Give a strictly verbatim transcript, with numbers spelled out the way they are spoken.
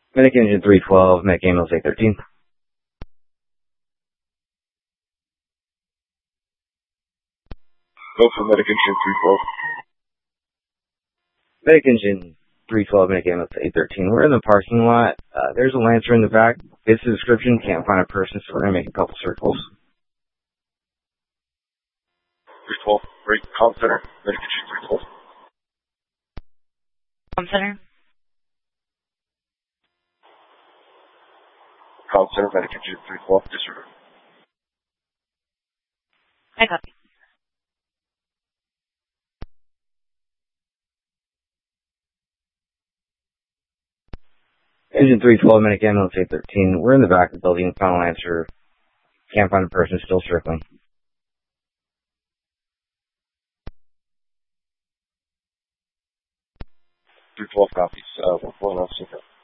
Medic Engine three twelve, Medic Ambulance eight thirteen. Go for Medic Engine three twelve. Medic Engine three twelve, Medic Ambulance eight thirteen. We're in the parking lot. Uh, there's a Lancer in the back. It's the description. Can't find a person, so we're going to make a couple circles. three twelve, break, comm center, Medic Engine three twelve. Comm center. Comm center, Medic Engine three twelve, disregard. I copy. Engine three twelve, Medic Ambulance eight thirteen. We're in the back of the building. Final answer. Can't find a person. Still circling. three twelve copies. Uh, one four,